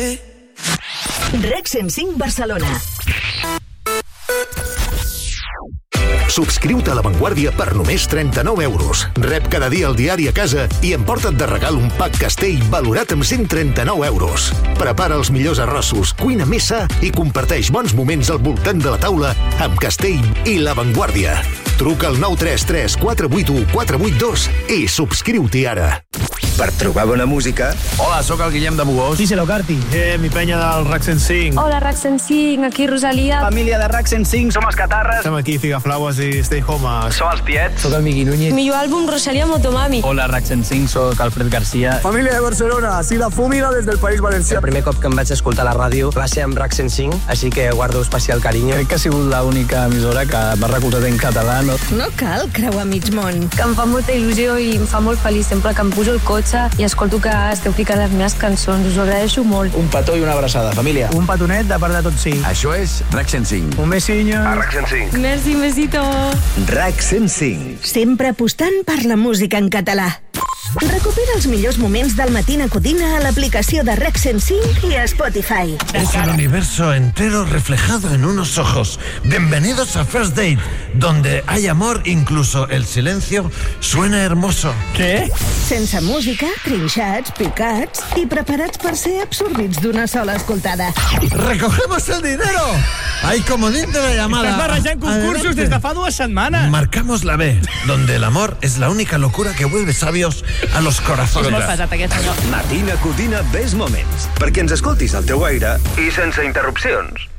REC 105 Barcelona. Subscriu-te a La Vanguardia per només 39 euros. Rep cada dia el diari a casa i emporta't de regal un pack Castell valorat amb 139 euros. Prepara els millors arrossos, cuina més sa i comparteix bons moments al voltant de la taula amb Castell i La Vanguardia. Truca al 933 481 482 i subscriu-t'hi ara. Per trobar bona música... Hola, sóc el Guillem de Bugós. Díselo, Carti. Mi penya del RAC 105. Hola, RAC 105, aquí Rosalia. Família de RAC 105. Som els Catarres. Estem aquí, Figaflaues i Stay Home. Som els Tiets. Soc el Miqui Núñez. Millor àlbum, Rosalia Motomami. Hola, RAC 105, soc Alfred García. Família de Barcelona, así la fúmiga des del País Valencià. El primer cop que em vaig escoltar a la ràdio va ser amb RAC 105, així que guardo especial carinyo. Crec que ha sigut l'única emissora que m'ha recolzat en català. No cal creuar mig món. Que em fa molta il·lusió i em fa molt feliç sempre que em poso el cotxe i escolto que esteu ficant les meves cançons. Us ho agraeixo molt. Un petó i una abraçada, família. Un petonet de part de tots 5. Això és RAC 105. Un besinyo. A RAC 105. Merci, besito. RAC 105. Sempre apostant per la música en català. Recupera els millors moments del Matina Codina a l'aplicació de REC 105 i a Spotify. Es el universo entero reflejado en unos ojos. Bienvenidos a First Date, donde hay amor, incluso el silencio suena hermoso. Què? Sense música, trinxats, picats i preparats per ser absorbits d'una sola escoltada. ¡Recogemos el dinero! ¡Hay comodín de la llamada! Estàs barrejant concursos Adelante. des de fa 2 setmanes. Marcamos la B, donde el amor es la única locura que vuelve sabios a los corazones. És molt pesat aquest senyor. Matina Codina Best Moments. Perquè ens escoltis al teu aire i sense interrupcions.